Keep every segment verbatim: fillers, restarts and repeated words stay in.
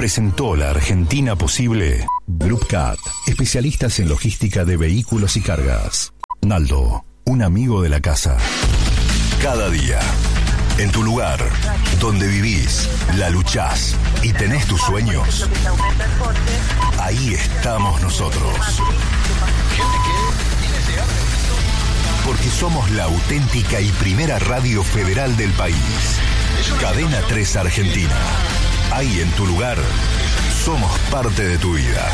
presentó la Argentina Posible. Group Cat, especialistas en logística de vehículos y cargas. Naldo, un amigo de la casa. Cada día, en tu lugar, donde vivís, la luchás y tenés tus sueños, ahí estamos nosotros. Porque somos la auténtica y primera radio federal del país. Cadena tres Argentina. Ahí en tu lugar, somos parte de tu vida.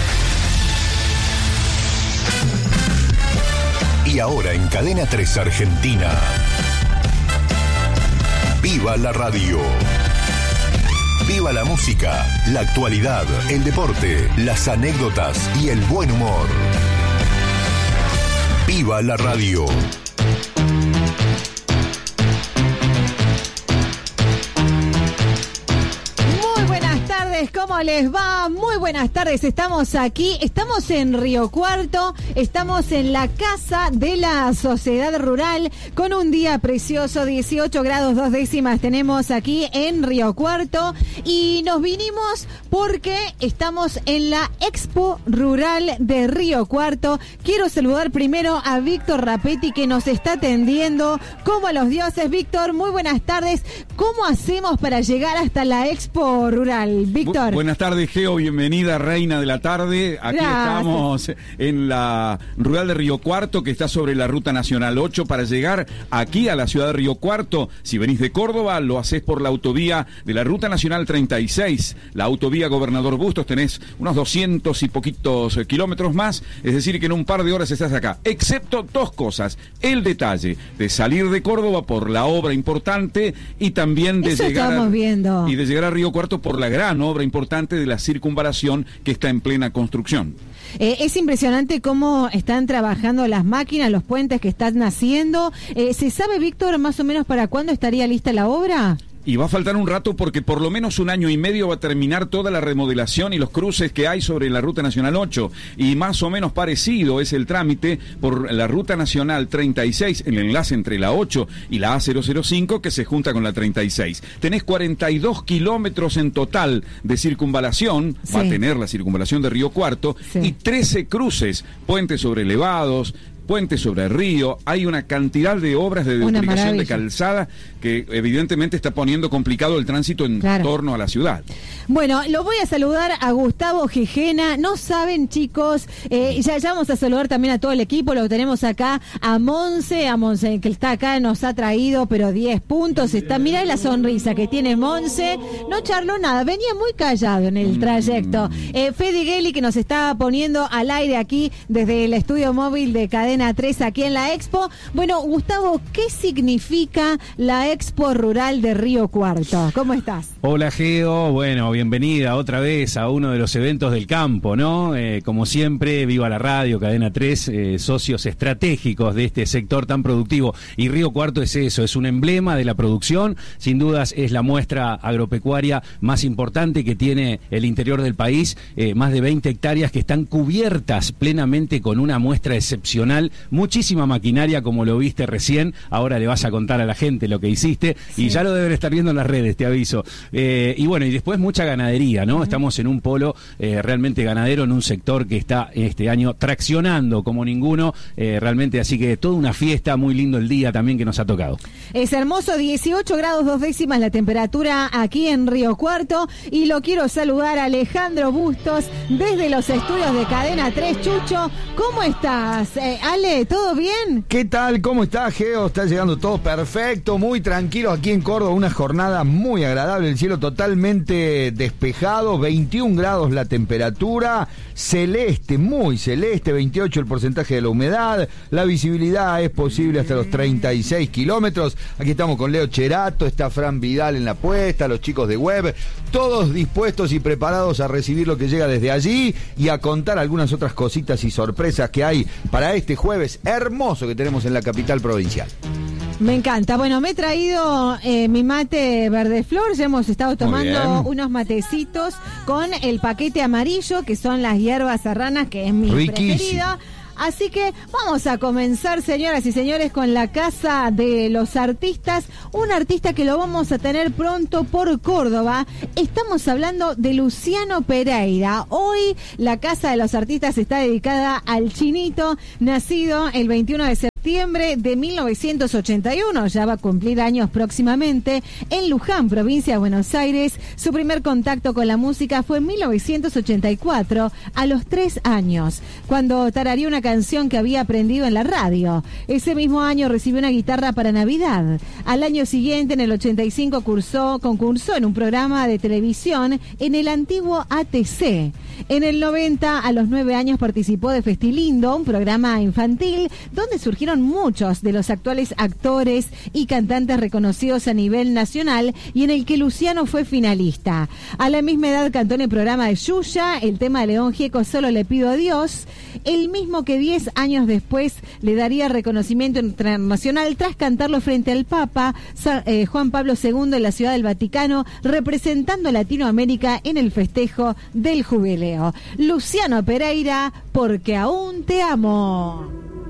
Y ahora en Cadena tres Argentina, ¡viva la radio! ¡Viva la música, la actualidad, el deporte, las anécdotas y el buen humor! ¡Viva la radio! ¿Cómo les va? Muy buenas tardes, estamos aquí, estamos en Río Cuarto, estamos en la Casa de la Sociedad Rural con un día precioso, dieciocho grados dos décimas tenemos aquí en Río Cuarto y nos vinimos porque estamos en la Expo Rural de Río Cuarto. Quiero saludar primero a Víctor Rapetti que nos está atendiendo como a los dioses. Víctor, muy buenas tardes. ¿Cómo hacemos para llegar hasta la Expo Rural, Víctor? Bu- buenas tardes, Geo, bienvenida, reina de la tarde. Aquí Gracias. Estamos en la Rural de Río Cuarto, que está sobre la Ruta Nacional ocho. Para llegar aquí a la ciudad de Río Cuarto, si venís de Córdoba, lo hacés por la autovía de la Ruta Nacional treinta y seis, la autovía Gobernador Bustos. Tenés unos doscientos y poquitos kilómetros más, es decir, que en un par de horas estás acá. Excepto dos cosas: el detalle de salir de Córdoba por la obra importante y también de Eso llegar estamos a, viendo. y de llegar a Río Cuarto por la gran obra importante de la circunvalación que está en plena construcción. Eh, es impresionante cómo están trabajando las máquinas, los puentes que están haciendo. Eh, ¿Se sabe, Víctor, más o menos para cuándo estaría lista la obra? Y va a faltar un rato porque por lo menos un año y medio va a terminar toda la remodelación y los cruces que hay sobre la Ruta Nacional ocho. Y más o menos parecido es el trámite por la Ruta Nacional treinta y seis, el enlace entre la ocho y la A cero cero cinco que se junta con la treinta y seis. Tenés cuarenta y dos kilómetros en total de circunvalación, sí. Va a tener la circunvalación de Río Cuarto, sí. Y trece cruces, puentes sobre elevados, puentes sobre el río. Hay una cantidad de obras de duplicación de calzada que evidentemente está poniendo complicado el tránsito en claro. torno a la ciudad. Bueno, lo voy a saludar a Gustavo Gijena. No saben, chicos, eh, ya, ya vamos a saludar también a todo el equipo. Lo tenemos acá a Monse, a Monse que está acá, nos ha traído pero diez puntos. Está, mirá la sonrisa que tiene Monse. No charló nada, venía muy callado en el trayecto. Eh, Fede Gelli, que nos está poniendo al aire aquí desde el estudio móvil de Cadena tres aquí en la Expo. Bueno, Gustavo, ¿qué significa la Expo Rural de Río Cuarto? ¿Cómo estás? Hola, Geo. Bueno, bienvenida otra vez a uno de los eventos del campo, ¿no? Eh, como siempre, viva la radio, Cadena tres, eh, socios estratégicos de este sector tan productivo. Y Río Cuarto es eso, es un emblema de la producción. Sin dudas es la muestra agropecuaria más importante que tiene el interior del país. Eh, más de veinte hectáreas que están cubiertas plenamente con una muestra excepcional. Muchísima maquinaria, como lo viste recién. Ahora le vas a contar a la gente lo que hiciste, sí. Y ya lo deben estar viendo en las redes, te aviso. Eh, y bueno, y después mucha ganadería, ¿no? Uh-huh. Estamos en un polo eh, realmente ganadero, en un sector que está este año traccionando como ninguno, eh, realmente, así que toda una fiesta, muy lindo el día también que nos ha tocado. Es hermoso, dieciocho grados dos décimas la temperatura aquí en Río Cuarto, y lo quiero saludar a Alejandro Bustos desde los estudios de Cadena tres. Chucho, ¿cómo estás? Eh, Ale, ¿todo bien? ¿Qué tal? ¿Cómo está, Geo? Está llegando todo perfecto, muy tranquilo aquí en Córdoba, una jornada muy agradable, el cielo totalmente despejado, veintiún grados la temperatura, celeste, muy celeste, veintiocho el porcentaje de la humedad, la visibilidad es posible hasta los treinta y seis kilómetros. Aquí estamos con Leo Cherato, está Fran Vidal en la puesta, los chicos de web, todos dispuestos y preparados a recibir lo que llega desde allí y a contar algunas otras cositas y sorpresas que hay para este jueves hermoso que tenemos en la capital provincial. Me encanta. Bueno, me he traído eh, mi mate verde flor. Ya hemos estado tomando unos matecitos con el paquete amarillo, que son las hierbas serranas, que es mi Riquísimo. preferida. Así que vamos a comenzar, señoras y señores, con la Casa de los Artistas, un artista que lo vamos a tener pronto por Córdoba. Estamos hablando de Luciano Pereira. Hoy la Casa de los Artistas está dedicada al Chinito, nacido el veintiuno de septiembre de mil novecientos ochenta y uno, ya va a cumplir años próximamente, en Luján, provincia de Buenos Aires. Su primer contacto con la música fue en mil novecientos ochenta y cuatro, a los tres años, cuando tarareó una canción que había aprendido en la radio. Ese mismo año recibió una guitarra para Navidad. Al año siguiente, en el ochenta y cinco, cursó, concursó en un programa de televisión en el antiguo A T C. En el noventa, a los nueve años, participó de Festilindo, un programa infantil donde surgieron muchos de los actuales actores y cantantes reconocidos a nivel nacional y en el que Luciano fue finalista. A la misma edad cantó en el programa de Yuya el tema de León Gieco, Solo le pido a Dios, el mismo que diez años después le daría reconocimiento internacional tras cantarlo frente al Papa eh, Juan Pablo segundo en la Ciudad del Vaticano, representando a Latinoamérica en el festejo del jubileo. Luciano Pereira, Porque aún te amo.